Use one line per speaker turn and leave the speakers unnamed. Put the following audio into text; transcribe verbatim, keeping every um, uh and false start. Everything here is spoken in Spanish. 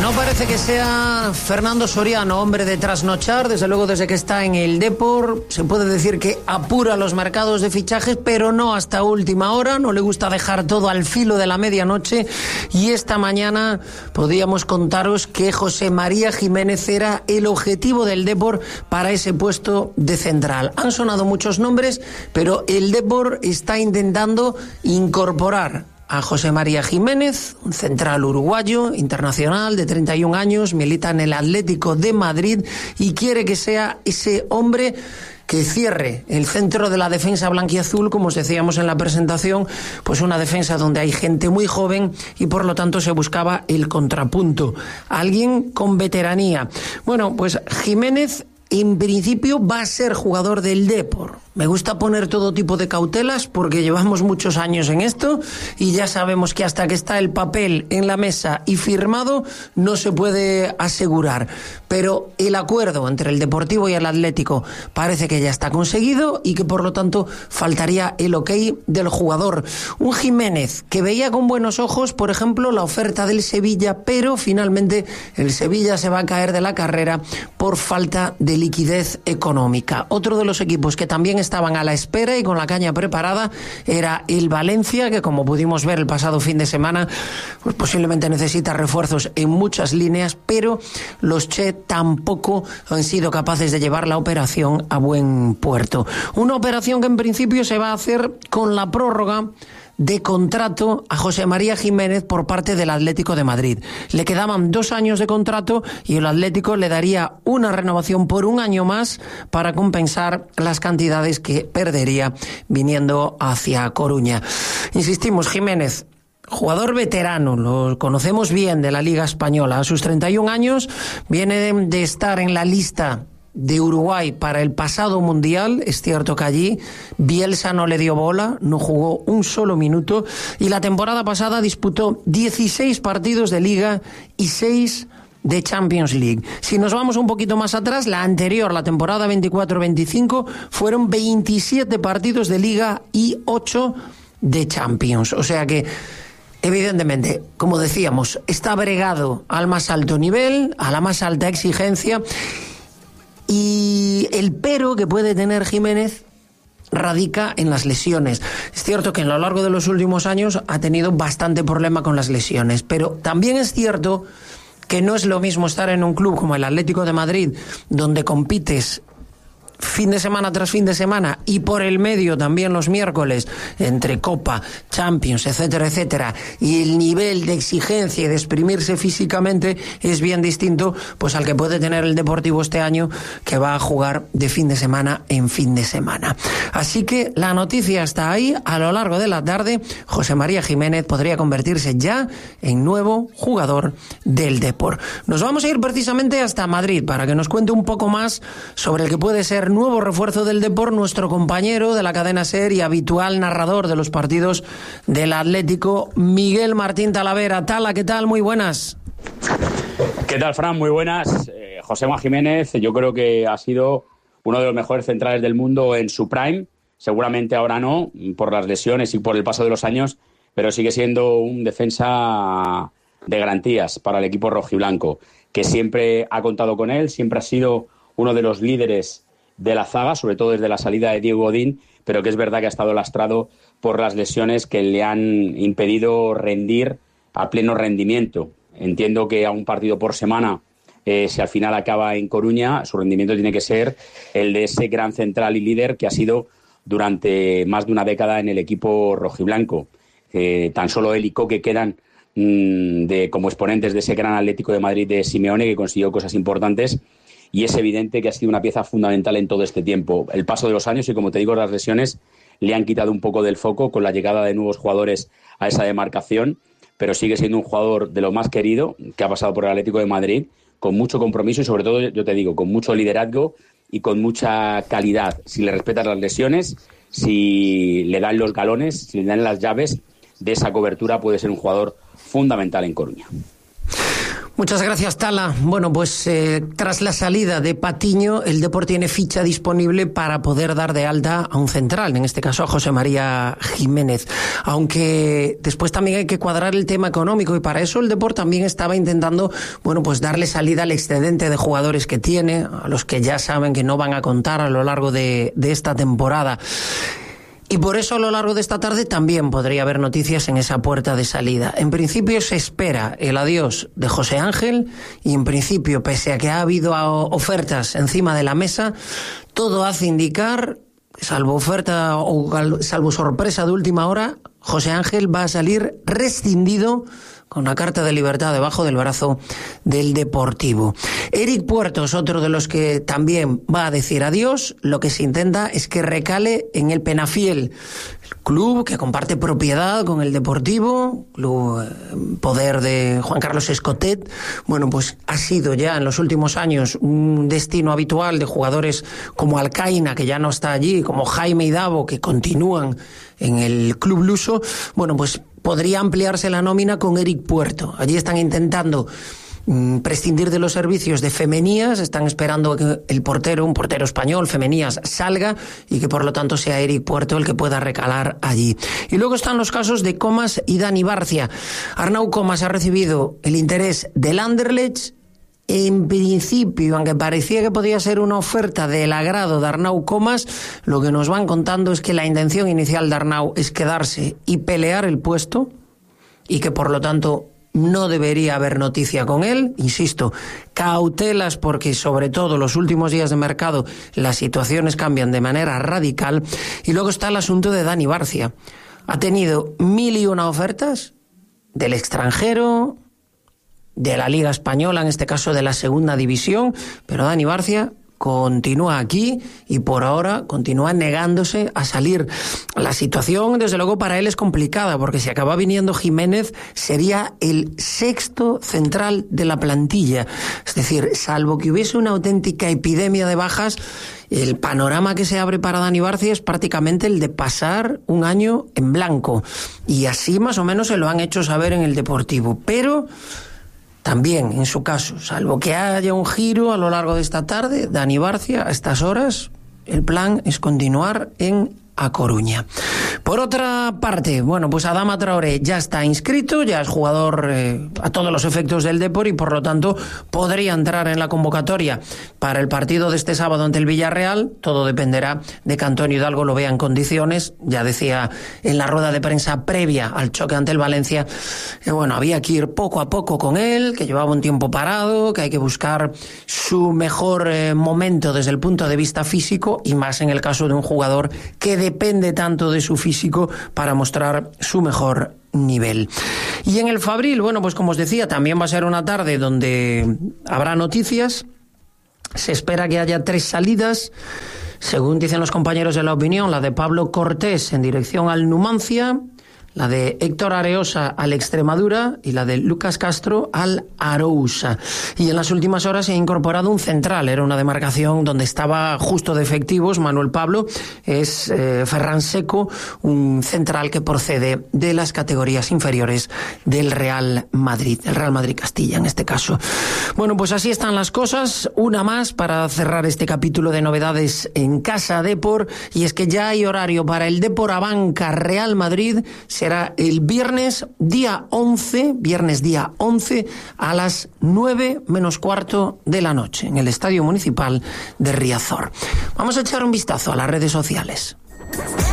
No parece que sea Fernando Soriano, hombre de trasnochar. Desde luego, desde que está en el Depor, se puede decir que apura los mercados de fichajes, pero no hasta última hora. No le gusta dejar todo al filo de la medianoche. Y esta mañana podíamos contaros que José María Jiménez era el objetivo del Depor para ese puesto de central. Han sonado muchos nombres, pero el Depor está intentando incorporar a José María Jiménez, un central uruguayo, internacional, de treinta y un años, milita en el Atlético de Madrid y quiere que sea ese hombre que cierre el centro de la defensa blanquiazul, como os decíamos en la presentación, pues una defensa donde hay gente muy joven y por lo tanto se buscaba el contrapunto. Alguien con veteranía. Bueno, pues Jiménez en principio va a ser jugador del Depor. Me gusta poner todo tipo de cautelas porque llevamos muchos años en esto y ya sabemos que hasta que está el papel en la mesa y firmado no se puede asegurar. Pero el acuerdo entre el Deportivo y el Atlético parece que ya está conseguido y que por lo tanto faltaría el ok del jugador. Un Jiménez que veía con buenos ojos, por ejemplo, la oferta del Sevilla, pero finalmente el Sevilla se va a caer de la carrera por falta de liquidez económica. Otro de los equipos que también estaban a la espera y con la caña preparada era el Valencia, que como pudimos ver el pasado fin de semana, pues posiblemente necesita refuerzos en muchas líneas, pero los Che tampoco han sido capaces de llevar la operación a buen puerto. Una operación que en principio se va a hacer con la prórroga de contrato a José María Jiménez por parte del Atlético de Madrid. Le quedaban dos años de contrato y el Atlético le daría una renovación por un año más para compensar las cantidades que perdería viniendo hacia Coruña. Insistimos, Jiménez, jugador veterano, lo conocemos bien de la Liga Española. A sus treinta y un años viene de, de estar en la lista de Uruguay para el pasado Mundial. Es cierto que allí Bielsa no le dio bola, no jugó un solo minuto y la temporada pasada disputó dieciséis partidos de Liga y seis de Champions League. Si nos vamos un poquito más atrás, la anterior, la temporada veinticuatro veinticinco, fueron veintisiete partidos de Liga y ocho de Champions. O sea que evidentemente, como decíamos, está bregado al más alto nivel, a la más alta exigencia. Y el pero que puede tener Jiménez radica en las lesiones. Es cierto que a lo largo de los últimos años ha tenido bastante problema con las lesiones, pero también es cierto que no es lo mismo estar en un club como el Atlético de Madrid, donde compites fin de semana tras fin de semana y por el medio también los miércoles entre Copa, Champions, etcétera, etcétera, y el nivel de exigencia y de exprimirse físicamente es bien distinto pues al que puede tener el Deportivo este año, que va a jugar de fin de semana en fin de semana. Así que la noticia está ahí. A lo largo de la tarde, José María Jiménez podría convertirse ya en nuevo jugador del Depor. Nos vamos a ir precisamente hasta Madrid para que nos cuente un poco más sobre el que puede ser nuevo refuerzo del Depor, nuestro compañero de la cadena SER y habitual narrador de los partidos del Atlético, Miguel Martín Talavera. Tala, ¿qué tal? Muy buenas.
¿Qué tal, Fran? Muy buenas. Eh, José María Jiménez, yo creo que ha sido uno de los mejores centrales del mundo en su prime. Seguramente ahora no, por las lesiones y por el paso de los años, pero sigue siendo un defensa de garantías para el equipo rojiblanco, que siempre ha contado con él, siempre ha sido uno de los líderes de la zaga, sobre todo desde la salida de Diego Godín, pero que es verdad que ha estado lastrado por las lesiones que le han impedido rendir a pleno rendimiento. Entiendo que a un partido por semana, eh, si al final acaba en Coruña, su rendimiento tiene que ser el de ese gran central y líder que ha sido durante más de una década en el equipo rojiblanco. Eh, tan solo él y Coque quedan mmm, de, como exponentes de ese gran Atlético de Madrid de Simeone, que consiguió cosas importantes. Y es evidente que ha sido una pieza fundamental en todo este tiempo. El paso de los años y, como te digo, las lesiones le han quitado un poco del foco con la llegada de nuevos jugadores a esa demarcación, pero sigue siendo un jugador de lo más querido que ha pasado por el Atlético de Madrid, con mucho compromiso y, sobre todo, yo te digo, con mucho liderazgo y con mucha calidad. Si le respetas las lesiones, si le dan los galones, si le dan las llaves de esa cobertura, puede ser un jugador fundamental en Coruña.
Muchas gracias, Tala. Bueno, pues eh, tras la salida de Patiño, el Depor tiene ficha disponible para poder dar de alta a un central, en este caso a José María Jiménez. Aunque después también hay que cuadrar el tema económico, y para eso el Depor también estaba intentando, bueno, pues darle salida al excedente de jugadores que tiene, a los que ya saben que no van a contar a lo largo de, de esta temporada. Y por eso a lo largo de esta tarde también podría haber noticias en esa puerta de salida. En principio se espera el adiós de José Ángel y en principio, pese a que ha habido ofertas encima de la mesa, todo hace indicar, salvo oferta o salvo sorpresa de última hora, José Ángel va a salir rescindido con una carta de libertad debajo del brazo del Deportivo. Eric Puertos, otro de los que también va a decir adiós. Lo que se intenta es que recale en el Penafiel, el club que comparte propiedad con el Deportivo, club eh, poder de Juan Carlos Escotet. Bueno, pues ha sido ya en los últimos años un destino habitual de jugadores como Alcaina, que ya no está allí, como Jaime y Davo, que continúan en el club luso. Bueno, pues podría ampliarse la nómina con Eric Puerto. Allí están intentando mmm, prescindir de los servicios de Femenías, están esperando que el portero, un portero español, Femenías, salga y que por lo tanto sea Eric Puerto el que pueda recalar allí. Y luego están los casos de Comas y Dani Barcia. Arnau Comas ha recibido el interés del Anderlecht. En principio, aunque parecía que podía ser una oferta del agrado de Arnau Comas, lo que nos van contando es que la intención inicial de Arnau es quedarse y pelear el puesto, y que por lo tanto no debería haber noticia con él. Insisto, cautelas, porque sobre todo los últimos días de mercado las situaciones cambian de manera radical. Y luego está el asunto de Dani Barcia. Ha tenido mil y una ofertas del extranjero, de la Liga Española, en este caso de la Segunda División, pero Dani Barcia continúa aquí y por ahora continúa negándose a salir. La situación, desde luego, para él es complicada, porque si acaba viniendo Jiménez, sería el sexto central de la plantilla. Es decir, salvo que hubiese una auténtica epidemia de bajas, el panorama que se abre para Dani Barcia es prácticamente el de pasar un año en blanco. Y así más o menos se lo han hecho saber en el Deportivo. Pero también, en su caso, salvo que haya un giro a lo largo de esta tarde, Dani Barcia, a estas horas, el plan es continuar en A Coruña. Por otra parte, bueno, pues Adama Traoré ya está inscrito, ya es jugador eh, a todos los efectos del Depor, y por lo tanto podría entrar en la convocatoria para el partido de este sábado ante el Villarreal. Todo dependerá de que Antonio Hidalgo lo vea en condiciones. Ya decía en la rueda de prensa previa al choque ante el Valencia, que bueno, había que ir poco a poco con él, que llevaba un tiempo parado, que hay que buscar su mejor eh, momento desde el punto de vista físico, y más en el caso de un jugador que depende tanto de su físico para mostrar su mejor nivel. Y en el Fabril, bueno, pues como os decía, también va a ser una tarde donde habrá noticias. Se espera que haya tres salidas, según dicen los compañeros de La Opinión: la de Pablo Cortés en dirección al Numancia, la de Héctor Areosa al Extremadura y la de Lucas Castro al Arousa. Y en las últimas horas se ha incorporado un central. Era una demarcación donde estaba justo de efectivos Manuel Pablo. Es eh, Ferran Seco, un central que procede de las categorías inferiores del Real Madrid, el Real Madrid Castilla en este caso. Bueno, pues así están las cosas. Una más para cerrar este capítulo de novedades en Casa Depor, y es que ya hay horario para el Depor Abanca Real Madrid. Será el viernes día once, viernes día once a las nueve menos cuarto de la noche en el Estadio Municipal de Riazor. Vamos a echar un vistazo a las redes sociales.